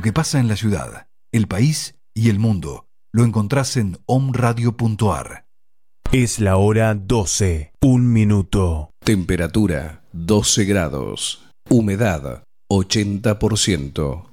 Lo que pasa en la ciudad, el país y el mundo lo encontrás en omradio.ar. Es la hora 12, 1 minuto. Temperatura 12 grados. Humedad 80%.